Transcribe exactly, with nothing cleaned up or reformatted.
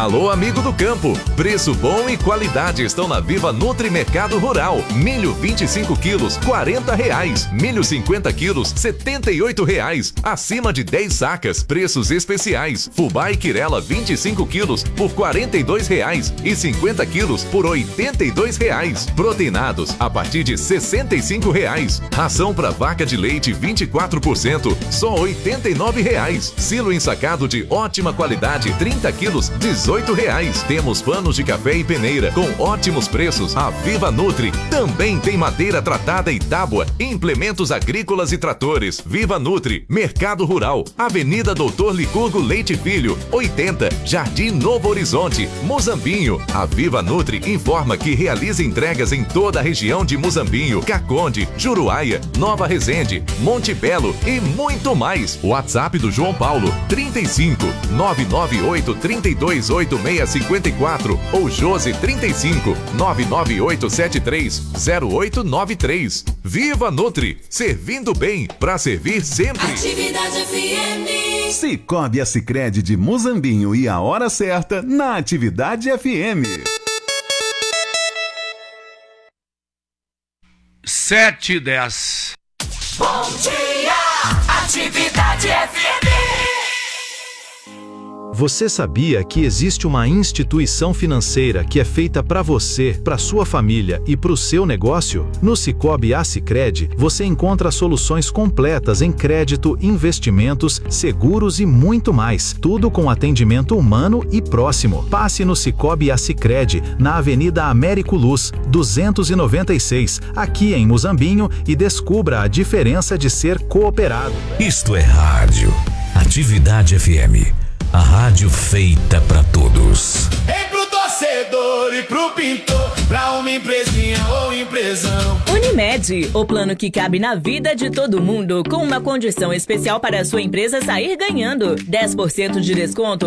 Alô, amigo do campo. Preço bom e qualidade estão na Viva Nutri Mercado Rural. Milho vinte e cinco quilos, quarenta reais. Milho cinquenta quilos, setenta e oito reais. Acima de dez sacas, preços especiais. Fubá e Quirela vinte e cinco quilos por quarenta e dois reais e cinquenta quilos por oitenta e dois reais. Proteinados a partir de sessenta e cinco reais. Ração para vaca de leite vinte e quatro por cento, só oitenta e nove reais. Silo ensacado de ótima qualidade, trinta quilos, dezoito reais. Temos panos de café e peneira com ótimos preços. A Viva Nutri também tem madeira tratada e tábua, implementos agrícolas e tratores. Viva Nutri, Mercado Rural, Avenida Doutor Licurgo Leite Filho, oitenta, Jardim Novo Horizonte, Muzambinho. A Viva Nutri informa que realiza entregas em toda a região de Muzambinho, Caconde, Juruáia, Nova Resende, Monte Belo e muito mais. WhatsApp do João Paulo, trinta e cinco, nove nove oito, trinta e dois, oito seis cinco quatro ou Josi trinta e cinco, nove nove oito sete três, zero oito nove três. Viva Nutri, servindo bem para servir sempre. Atividade F M. Cicobi Sicredi de Muzambinho e a hora certa na Atividade F M. Sete e dez. Bom dia, Atividade F M. Você sabia que existe uma instituição financeira que é feita para você, para sua família e para o seu negócio? No Cicobi Sicredi, você encontra soluções completas em crédito, investimentos, seguros e muito mais. Tudo com atendimento humano e próximo. Passe no Cicobi Sicredi, na Avenida Américo Luz, duzentos e noventa e seis, aqui em Muzambinho, e descubra a diferença de ser cooperado. Isto é rádio. Atividade F M. A rádio feita pra todos. Ei pro torcedor e pro pintor, pra uma empresinha ou empresão. Unimed, o plano que cabe na vida de todo mundo, com uma condição especial para a sua empresa sair ganhando. dez por cento de desconto